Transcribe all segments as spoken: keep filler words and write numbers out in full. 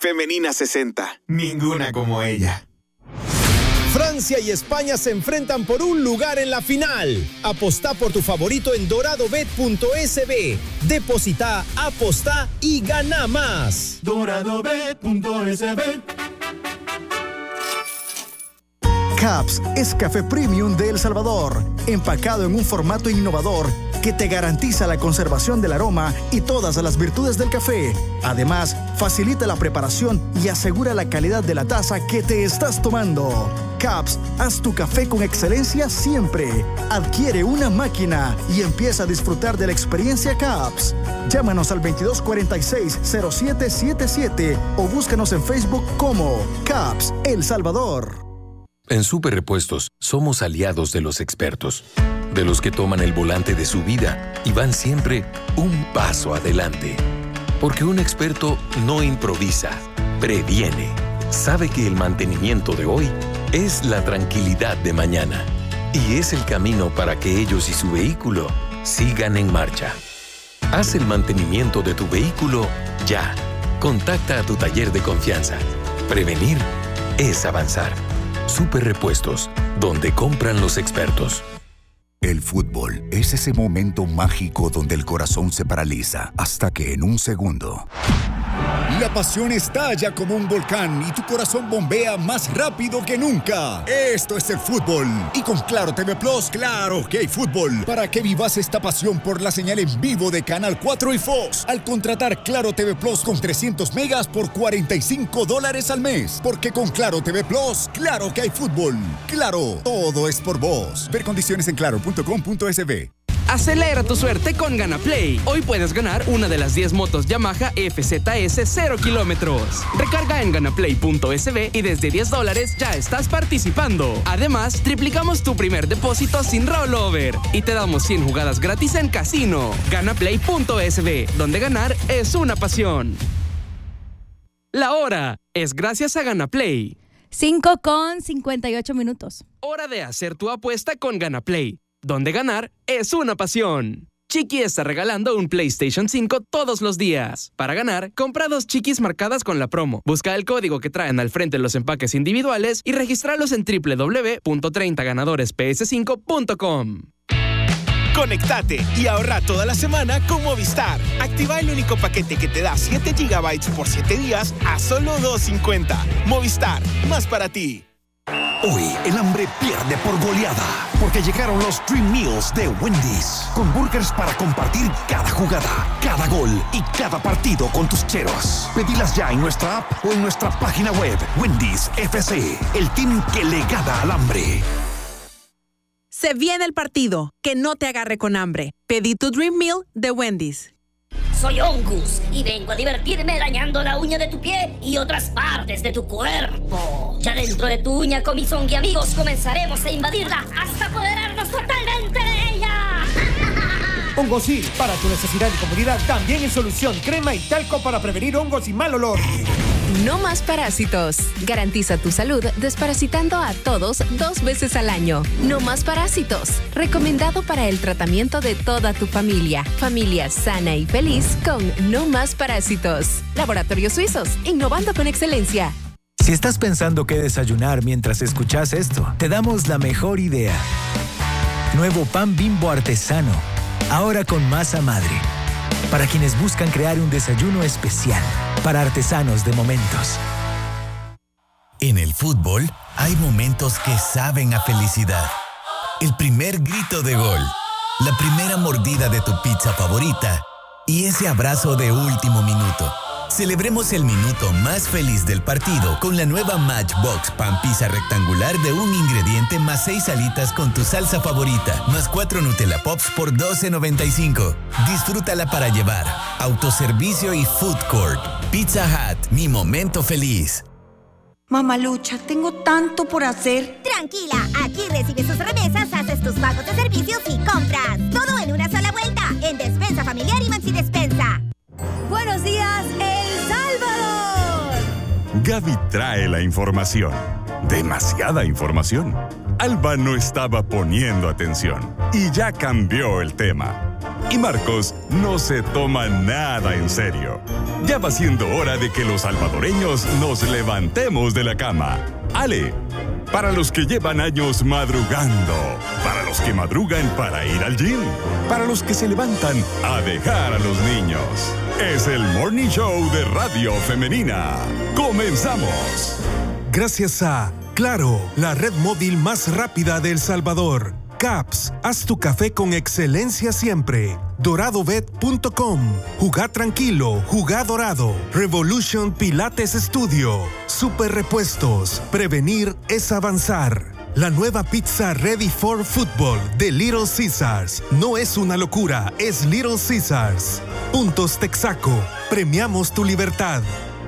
Femenina sesenta. Ninguna como ella. Francia y España se enfrentan por un lugar en la final. Apostá por tu favorito en doradobet punto es be. Deposita, apostá y gana más. doradobet punto es be. Caps es café premium de El Salvador, empacado en un formato innovador que te garantiza la conservación del aroma y todas las virtudes del café. Además, facilita la preparación y asegura la calidad de la taza que te estás tomando. Caps, haz tu café con excelencia siempre. Adquiere una máquina y empieza a disfrutar de la experiencia Caps. Llámanos al veintidós cuarenta y seis cero siete setenta y siete o búscanos en Facebook como Caps El Salvador. En Super Repuestos somos aliados de los expertos, de los que toman el volante de su vida y van siempre un paso adelante. Porque un experto no improvisa, previene. Sabe que el mantenimiento de hoy es la tranquilidad de mañana y es el camino para que ellos y su vehículo sigan en marcha. Haz el mantenimiento de tu vehículo ya. Contacta a tu taller de confianza. Prevenir es avanzar. Super Repuestos, donde compran los expertos. El fútbol es ese momento mágico donde el corazón se paraliza hasta que en un segundo la pasión estalla como un volcán y tu corazón bombea más rápido que nunca. Esto es el fútbol. Y con Claro T V Plus, claro que hay fútbol. Para que vivas esta pasión por la señal en vivo de Canal cuatro y Fox. Al contratar Claro T V Plus con trescientos megas por cuarenta y cinco dólares al mes. Porque con Claro T V Plus, claro que hay fútbol. Claro, todo es por vos. Ver condiciones en claro punto com punto es be. Acelera tu suerte con GanaPlay. Hoy puedes ganar una de las diez motos Yamaha F Z S cero kilómetros. Recarga en ganaplay punto es be y desde diez dólares ya estás participando. Además, triplicamos tu primer depósito sin rollover y te damos cien jugadas gratis en casino. ganaplay punto es be, donde ganar es una pasión. La hora es gracias a GanaPlay. cinco con cincuenta y ocho minutos. Hora de hacer tu apuesta con GanaPlay, donde ganar es una pasión. Chiqui está regalando un PlayStation cinco todos los días. Para ganar, compra dos chiquis marcadas con la promo. Busca el código que traen al frente los empaques individuales y regístralos en doble u doble u doble u punto treinta ganadores p s cinco punto com. Conectate y ahorra toda la semana con Movistar. Activa el único paquete que te da siete gigabytes por siete días a solo dos cincuenta. Movistar, más para ti. Hoy el hambre pierde por goleada, porque llegaron los Dream Meals de Wendy's, con burgers para compartir cada jugada, cada gol y cada partido con tus cheros. Pedilas ya en nuestra app o en nuestra página web. Wendy's F C, el team que le gana al hambre. Se viene el partido, que no te agarre con hambre. Pedí tu Dream Meal de Wendy's. Soy Ongus y vengo a divertirme dañando la uña de tu pie y otras partes de tu cuerpo. Ya dentro de tu uña con mis ongi amigos comenzaremos a invadirla hasta apoderarnos totalmente de ella. Hongosil, para tu necesidad y comodidad, también en solución, crema y talco para prevenir hongos y mal olor. No más parásitos. Garantiza tu salud desparasitando a todos dos veces al año. No más parásitos. Recomendado para el tratamiento de toda tu familia. Familia sana y feliz con No más parásitos. Laboratorios Suizos, innovando con excelencia. Si estás pensando qué desayunar mientras escuchas esto, te damos la mejor idea. Nuevo pan Bimbo artesano, ahora con masa madre. Para quienes buscan crear un desayuno especial, para artesanos de momentos. En el fútbol hay momentos que saben a felicidad. El primer grito de gol, la primera mordida de tu pizza favorita y ese abrazo de último minuto. Celebremos el minuto más feliz del partido con la nueva Matchbox Pan Pizza rectangular de un ingrediente más seis alitas con tu salsa favorita, más cuatro Nutella Pops por doce noventa y cinco. Disfrútala para llevar. Autoservicio y Food Court. Pizza Hut, mi momento feliz. Mamalucha, tengo tanto por hacer. Tranquila, aquí recibes sus remesas, haces tus pagos de servicios y compras. Todo en una sola vuelta, en Despensa Familiar y Maxi Despensa. Buenos días, El Salvador. Gaby trae la información. Demasiada información. Alba no estaba poniendo atención y ya cambió el tema. Y Marcos no se toma nada en serio. Ya va siendo hora de que los salvadoreños nos levantemos de la cama. Ale, para los que llevan años madrugando, para los que madrugan para ir al gym, para los que se levantan a dejar a los niños. Es el Morning Show de Radio Femenina. ¡Comenzamos! Gracias a Claro, la red móvil más rápida de El Salvador. Caps, haz tu café con excelencia siempre. dorado bet punto com. Jugá tranquilo, jugá dorado. Revolution Pilates Studio. Super repuestos. Prevenir es avanzar. La nueva pizza Ready for Football de Little Caesars. No es una locura, es Little Caesars. Puntos Texaco. Premiamos tu libertad.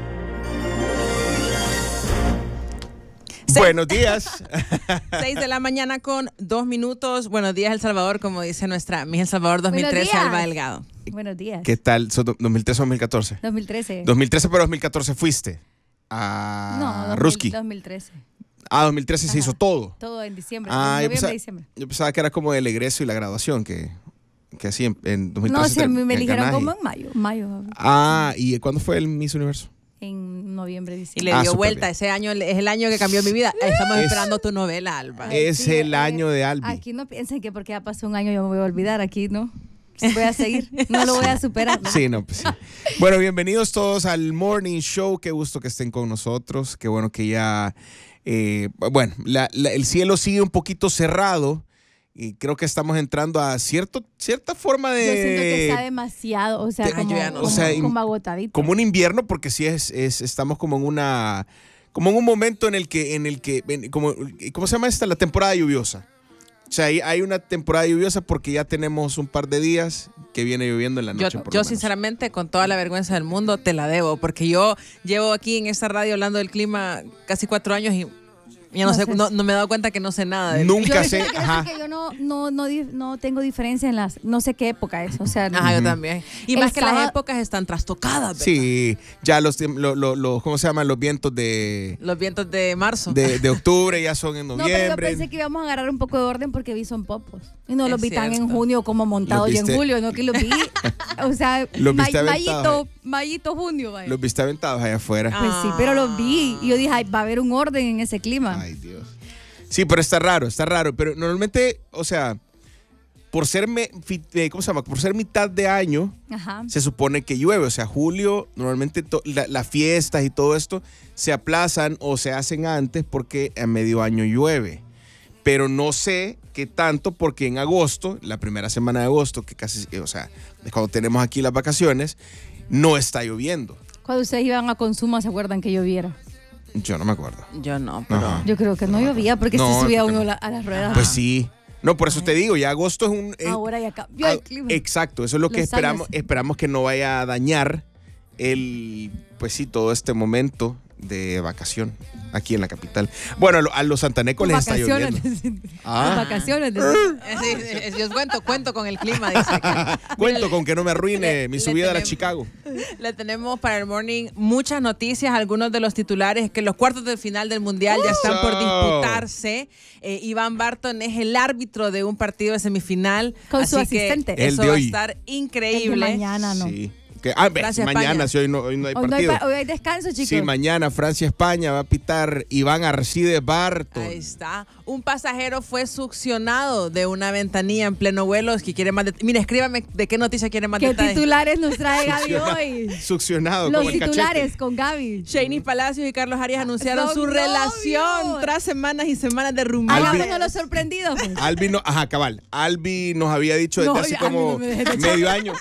Buenos días. Seis de la mañana con dos minutos. Buenos días, El Salvador, como dice nuestra Miss El Salvador dos mil trece, Alba Delgado. Buenos días. ¿Qué tal? ¿dos mil trece o dos mil catorce? dos mil trece. dos mil trece, pero dos mil catorce fuiste a no, dos mil, Ruski. dos mil trece. Ah, dos mil trece Ajá. Se hizo todo. Todo en diciembre. Ah, en noviembre, yo pensaba, diciembre. Yo pensaba que era como el egreso y la graduación, que, que así en, en dos mil trece. No, sí, te, me, me eligieron ganaje. como en mayo. mayo. Ah, ¿y cuándo fue el Miss Universo? En noviembre, diciembre. Y le Ah, dio vuelta. bien. Ese año es el año que cambió mi vida. Estamos Es- esperando tu novela, Alba. Es Sí, el eh, año de Albi. Aquí no piensen que porque ya pasó un año yo me voy a olvidar. Aquí no. Voy a seguir. No lo voy a superar. Sí, no, pues sí. Bueno, bienvenidos todos al Morning Show. Qué gusto que estén con nosotros. Qué bueno que ya... eh, bueno, la- la- el cielo sigue un poquito cerrado y creo que estamos entrando a cierto, cierta forma de... Yo siento que está demasiado, o sea, de- como, Ay, yo ya no como, sé. O sea, como agotadito. Como un invierno, porque sí es, es estamos como en una... Como en un momento en el que... En el que en- como, ¿Cómo se llama esta? La temporada lluviosa. O sea, hay, hay una temporada lluviosa porque ya tenemos un par de días que viene lloviendo en la Yo, noche. por lo yo menos. sinceramente, con toda la vergüenza del mundo, te la debo, porque yo llevo aquí en esta radio hablando del clima casi cuatro años y ya no, No sé, sé. no, no me he dado cuenta que no sé nada. Del Nunca Yo sé. quiero decir Ajá. que yo no, no, no, di- no tengo diferencia en las... No sé qué época es. O sea, no- Ajá, yo también. Y El más que las sábado- épocas están trastocadas, ¿verdad? Sí, ya los, tiemp- lo- lo- lo- ¿cómo se llaman? Los vientos de, Los vientos de marzo. de, de octubre ya son en No, pero yo noviembre. pensé que íbamos a agarrar un poco de orden porque vi son popos. Y no Es los vi tan en cierto. junio como montados Los ya en viste- julio, no que los vi. O sea, Los ma- viste aventados, mayito, mayito junio. Vaya. Los viste aventados allá afuera. Pues sí, pero los vi. Y yo dije, ay, va a haber un orden en ese clima. Ay, Dios. Sí, pero está raro, está raro. Pero normalmente, o sea, por ser, me- fi- eh, ¿cómo se llama? Por ser mitad de año, Ajá. se supone que llueve. O sea, julio, normalmente to- la- las fiestas y todo esto se aplazan o se hacen antes porque a medio año llueve. Pero no sé qué tanto porque en agosto, la primera semana de agosto, que casi, o sea, es cuando tenemos aquí las vacaciones, no está lloviendo. Cuando ustedes iban a Consuma, ¿se acuerdan que lloviera? Yo no me acuerdo. Yo no, pero... Ajá. Yo creo que no llovía porque No, se subía porque uno no. a la- a las ruedas. Pues sí. No, por eso te digo, ya agosto es un... es- Ahora ya cambió ah, el clima. exacto, eso es lo que Los esperamos. años. Esperamos que no vaya a dañar el, pues sí, todo este momento de vacación aquí en la capital. Bueno, a lo- a los santanecos les está Vacaciones. lloviendo. Las Ah. vacaciones. Eh, sí, sí, sí, yo cuento, cuento con el clima, dice acá. Cuento con que no me arruine mi le subida a la tenemos- Chicago. Le tenemos para el morning muchas noticias, algunos de los titulares, que los cuartos de final del Mundial ya están por Eso. disputarse. Eh, Iván Barton es el árbitro de un partido de semifinal. Con así su que asistente. El Eso de va a hoy. estar El increíble. de mañana no. Sí. Que, ah, ve, Francia, mañana, España. si hoy no, hoy no hay Hoy no hay, partido. pa- hoy hay descanso, chicos. Sí, mañana Francia-España va a pitar Iván Arcides Barton. Ahí está. Un pasajero fue succionado de una ventanilla en pleno vuelo. Que quiere más det- Mira, escríbame de qué noticia quiere más ¿Qué detalles. titulares nos trae Gaby Succiona- hoy? Succionado. Los como el titulares cachete. con Gaby. Shanice Palacios y Carlos Arias anunciaron Son su novios. relación tras semanas y semanas de rumores. Albi- Hagámonos los sorprendidos. pues. Albi, no, ajá, cabal. Albi nos había dicho desde No, hace ya, como Albi, no me dejes de- medio año.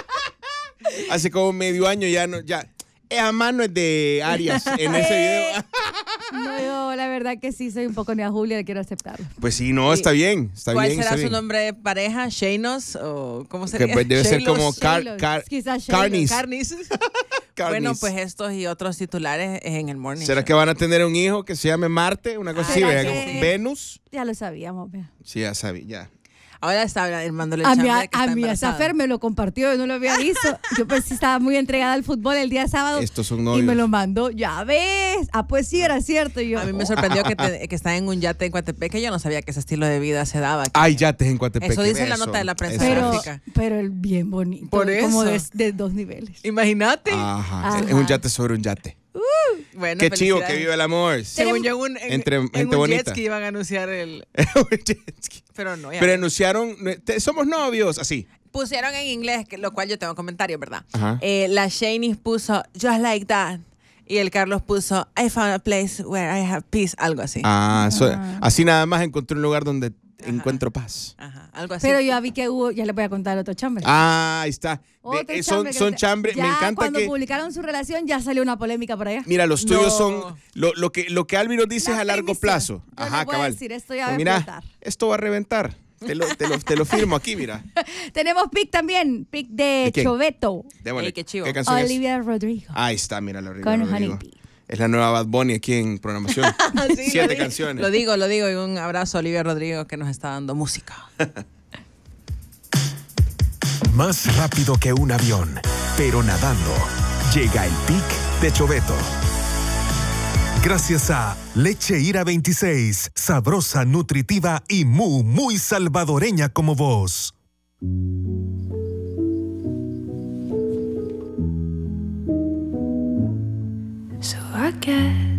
Hace como medio año ya no, ya. Esa mano es de Arias en ese video. No, yo la verdad que sí soy un poco Nia Julia, quiero aceptarlo. Pues sí, no, está bien, está ¿Cuál bien. será está su bien. nombre de pareja? ¿Shaynos o cómo Que sería? pues debe ser Shaylos. como car, Shaylos. car, Quizás Shaylos. Carnis. Carnis. Carnis. Bueno, pues estos y otros titulares en el morning. ¿Será Show. que van a tener un hijo que se llame Marte? Una cosa así, ¿Será vea, que- como Venus. Ya lo sabíamos, vea. Sí, ya sabía, ya. Ahora está armándole el A mí, chambre a, de que está a mí esa embarazada. Fer me lo compartió, yo no lo había visto. Yo pues sí estaba muy entregada al fútbol el día sábado. Estos son Y novios. me lo mandó, ya ves. Ah, pues sí, era cierto. Y yo, A mí me sorprendió que, te- que está en un yate en Coatepeque. Yo no sabía que ese estilo de vida se daba aquí. Hay yates en Coatepeque. Eso dice la eso, nota de la prensa pero, gráfica. pero el bien bonito. Por Como de, eso. de dos niveles. Imagínate. Ajá. Ajá. Es un yate sobre un yate. Bueno, Qué chivo, felicidades. que vive el amor. Según yo, un, en, Entre en gente un bonita. jet ski iban a anunciar el... Pero no, ya Pero no. anunciaron, te- somos novios, así. Pusieron en inglés, que- lo cual yo tengo comentarios, ¿verdad? Ajá. Eh, la Shanice puso just like that. Y el Carlos puso I found a place where I have peace. Algo así. Ah, so- así nada más encontré un lugar donde encuentro paz. Ajá, algo así. Pero ya vi que hubo, ya les voy a contar el otro chambre. Ah, ahí está. Otro De- eh, son chambre que son te- chambre. ya Me encanta cuando que. publicaron su relación ya salió una polémica por allá. Mira, los tuyos No. son. Lo, lo que, lo que Alvin nos dice La es a largo primicia. plazo. Yo Ajá, les voy a cabal. decir, esto ya va Pues a mira, explotar. esto va a reventar. Te lo, te lo, te lo firmo aquí, mira. Tenemos pic también, pic de ¿De quién? Choveto. Démosle. Ey, qué chivo. ¿Qué canción es? Olivia Rodrigo. Ahí está, mira la Con Rodrigo. Honeybee. Es la nueva Bad Bunny aquí en programación. Sí, lo Siete digo, canciones. Lo digo, lo digo. Y un abrazo a Olivia Rodrigo que nos está dando música. Más rápido que un avión, pero nadando. Llega el pic de Choveto. Gracias a Leche Ira veintiséis, sabrosa, nutritiva y muy, muy salvadoreña como vos. So I get